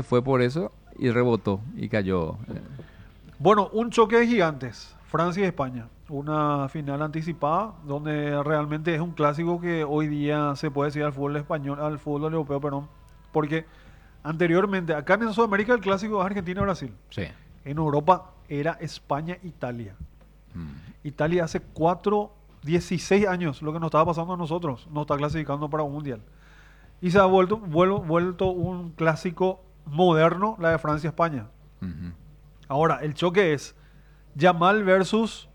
fue por eso y rebotó y cayó. Bueno, un choque de gigantes, Francia y España. Una final anticipada donde realmente es un clásico que hoy día se puede decir al fútbol español, al fútbol europeo, perdón, porque anteriormente, acá en Sudamérica el clásico es Argentina-Brasil. Sí. En Europa era España-Italia. Mm. Italia hace 16 años, lo que nos estaba pasando a nosotros, nos está clasificando para un mundial. Y se ha vuelto un clásico moderno, la de Francia-España. Ujú. Ahora, el choque es Yamal versus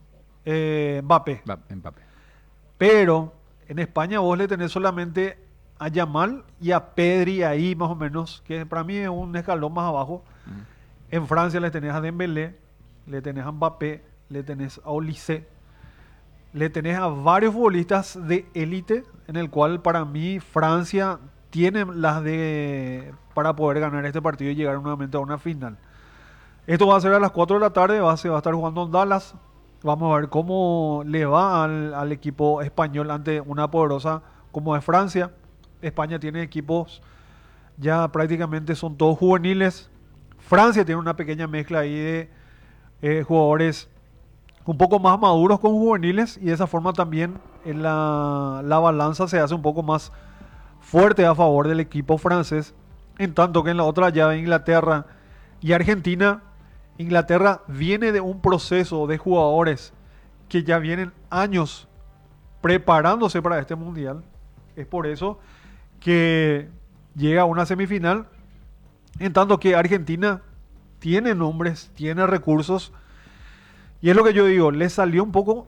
Mbappé. Mbappé. Pero en España vos le tenés solamente a Yamal y a Pedri ahí más o menos, que para mí es un escalón más abajo. Ujú. En Francia le tenés a Dembélé, le tenés a Mbappé, le tenés a Olise, le tenés a varios futbolistas de élite, en el cual para mí Francia tiene las de para poder ganar este partido y llegar nuevamente a una final. Esto va a ser a las 4 de la tarde, se va a estar jugando en Dallas. Vamos a ver cómo le va al equipo español ante una poderosa como es Francia. España tiene equipos, ya prácticamente son todos juveniles. Francia tiene una pequeña mezcla ahí de jugadores un poco más maduros con juveniles y de esa forma también en la balanza se hace un poco más fuerte a favor del equipo francés. En tanto que en la otra llave, Inglaterra y Argentina, Inglaterra viene de un proceso de jugadores que ya vienen años preparándose para este mundial. Es por eso que llega a una semifinal, en tanto que Argentina tiene nombres, tiene recursos, y es lo que yo digo, le salió un poco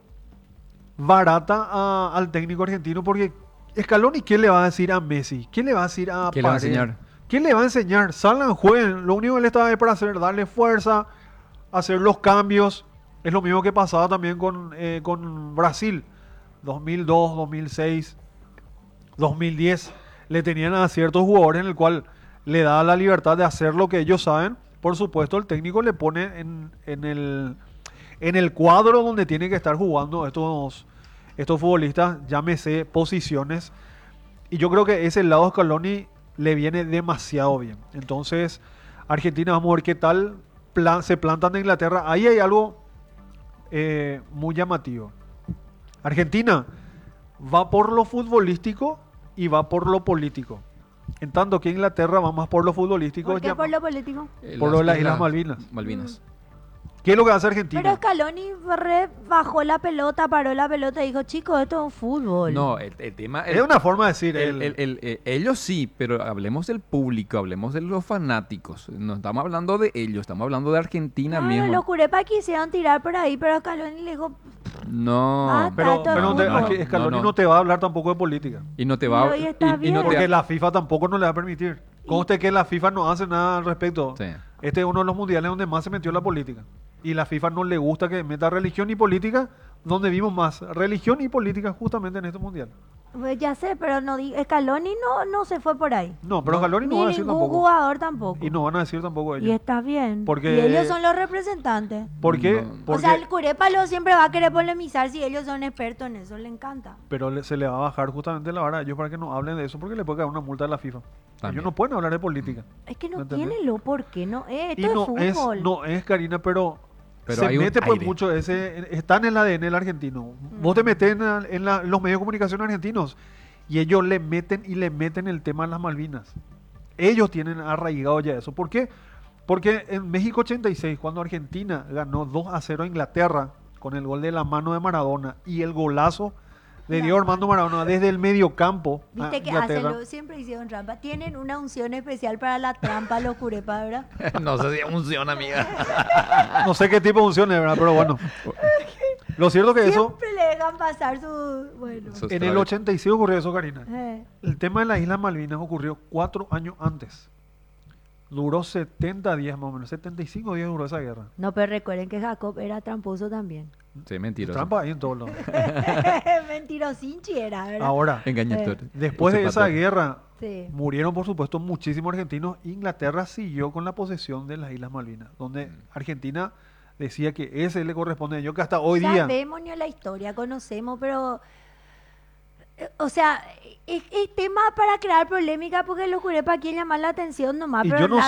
barata al técnico argentino, porque Scaloni, ¿qué le va a decir a Messi? ¿Qué le va a decir a ¿Qué le va a Paredes? enseñar? ¿Qué le va a enseñar? Salgan, jueguen. Lo único que él estaba ahí para hacer, darle fuerza, hacer los cambios. Es lo mismo que pasaba también con Brasil. 2002, 2006, 2010. Le tenían a ciertos jugadores en el cual le da la libertad de hacer lo que ellos saben. Por supuesto, el técnico le pone en el cuadro donde tiene que estar jugando estos futbolistas, llámese posiciones. Y yo creo que ese lado de Scaloni le viene demasiado bien. Entonces, Argentina, vamos a ver qué tal se plantan en Inglaterra. Ahí hay algo muy llamativo. Argentina va por lo futbolístico y va por lo político. En tanto que Inglaterra va más por lo futbolístico. ¿Por qué por lo político? Por lo de las Islas Malvinas. Malvinas. ¿Qué es lo que hace Argentina? Pero Scaloni bajó la pelota, paró la pelota y dijo, chicos, esto es un fútbol. No, el tema... Es una forma de decir. Ellos sí, pero hablemos del público, hablemos de los fanáticos. No estamos hablando de ellos, estamos hablando de Argentina mismo. Los Curepa quisieron tirar por ahí, pero Scaloni le dijo... No, pero fútbol. Scaloni no te va a hablar tampoco de política. y no te va Pero, y está bien. no te Porque la FIFA tampoco no le va a permitir. Conste que la FIFA no hace nada al respecto. Sí. Este es uno de los mundiales donde más se metió la política. Y la FIFA no le gusta que meta religión y política, donde vimos más religión y política justamente en este mundial. Pues ya sé, pero no Scaloni no se fue por ahí. No, pero Scaloni no Ni va a decir ningún tampoco. jugador tampoco. Y no van a decir tampoco Y ellos. está bien. Porque- Y ellos son los representantes. ¿Por qué? No. Porque, O sea, el Curepa siempre va a querer polemizar si ellos son expertos en eso, le encanta. pero se le va a bajar justamente la vara a ellos para que no hablen de eso, porque le puede caer una multa de la FIFA. También. Ellos no pueden hablar de política. Es que ¿Me no entendés? tiene lo por qué, no. Esto Y es no fútbol. no es Karina, pero Pero se hay un mete pues aire. mucho está en el ADN del argentino. Vos te metes en los medios de comunicación argentinos y ellos le meten el tema de las Malvinas. Ellos tienen arraigado ya eso. ¿Por qué? Porque en México 86, cuando Argentina ganó 2-0 a Inglaterra con el gol de la mano de Maradona y el golazo de Diego Armando Maradona desde el mediocampo a Viste que Inglaterra. siempre hicieron trampa. Tienen una unción especial para la trampa los Curepa, ¿verdad? No sé si funciona, amiga. No sé qué tipo de función es, ¿verdad? Pero bueno. Lo cierto que eso... Siempre le dejan pasar su... Bueno. Eso es En el 86 ocurrió eso, Karina. Eh. El tema de las Islas Malvinas ocurrió 4 años antes. Duró 70 días más o menos. 75 días duró esa guerra. No, pero recuerden que Jacob era tramposo también. Sí, mentiroso. Trampa ahí en todos lados. Mentirosinchi era, ¿verdad? Ahora, Engañador. después de esa Usurpador. guerra, Sí. murieron por supuesto muchísimos argentinos. Inglaterra siguió con la posesión de las Islas Malvinas, donde Argentina decía que ese le corresponde a ellos, que hasta hoy día... Sabemos la historia, conocemos, pero... O sea, es tema para crear polémica porque los Curepa quieren llamar la atención nomás, Y pero yo no